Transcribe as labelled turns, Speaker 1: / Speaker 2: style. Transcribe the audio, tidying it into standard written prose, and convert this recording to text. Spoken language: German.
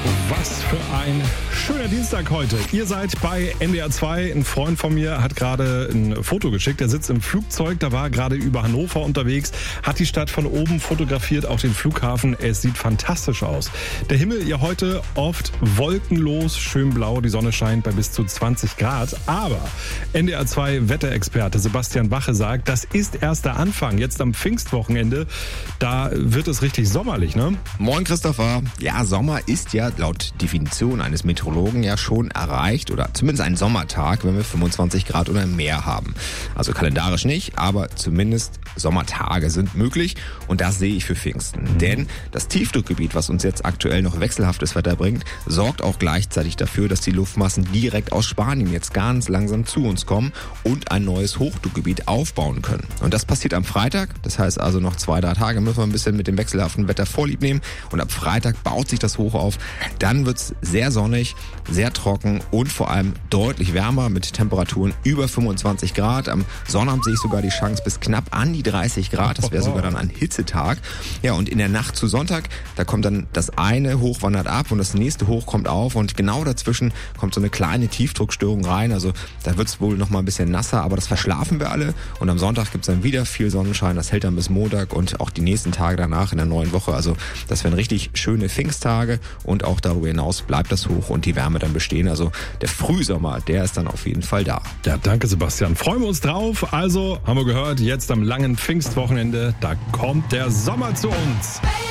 Speaker 1: Was für ein schöner Dienstag heute. Ihr seid bei NDR 2. Ein Freund von mir hat gerade ein Foto geschickt. Er sitzt im Flugzeug, da war gerade über Hannover unterwegs, hat die Stadt von oben fotografiert, auch den Flughafen. Es sieht fantastisch aus. Der Himmel ja heute oft wolkenlos, schön blau, die Sonne scheint bei bis zu 20 Grad. Aber NDR 2 Wetterexperte Sebastian Wache sagt, das ist erst der Anfang. Jetzt am Pfingstwochenende, da wird es richtig sommerlich, ne?
Speaker 2: Moin Christopher. Ja, Sommer ist ja laut Definition eines Meteorologen ja schon erreicht oder zumindest ein Sommertag, wenn wir 25 Grad oder mehr haben. Also kalendarisch nicht, aber zumindest Sommertage sind möglich und das sehe ich für Pfingsten. Denn das Tiefdruckgebiet, was uns jetzt aktuell noch wechselhaftes Wetter bringt, sorgt auch gleichzeitig dafür, dass die Luftmassen direkt aus Spanien jetzt ganz langsam zu uns kommen und ein neues Hochdruckgebiet aufbauen können. Und das passiert am Freitag, das heißt also noch 2-3 Tage müssen wir ein bisschen mit dem wechselhaften Wetter vorlieb nehmen und ab Freitag baut sich das Hoch auf. Dann wird's sehr sonnig, sehr trocken und vor allem deutlich wärmer mit Temperaturen über 25 Grad. Am Sonnabend sehe ich sogar die Chance bis knapp an die 30 Grad. Das wäre sogar dann ein Hitzetag. Ja, und in der Nacht zu Sonntag, da kommt dann das eine Hoch wandert ab und das nächste Hoch kommt auf und genau dazwischen kommt so eine kleine Tiefdruckstörung rein. Also da wird's wohl noch mal ein bisschen nasser, aber das verschlafen wir alle. Und am Sonntag gibt's dann wieder viel Sonnenschein. Das hält dann bis Montag und auch die nächsten Tage danach in der neuen Woche. Also das wären richtig schöne Pfingsttage und auch darüber hinaus bleibt das Hoch und die Wärme dann bestehen. Also der Frühsommer, der ist dann auf jeden Fall da.
Speaker 1: Ja, danke Sebastian. Freuen wir uns drauf. Also, haben wir gehört, jetzt am langen Pfingstwochenende, da kommt der Sommer zu uns.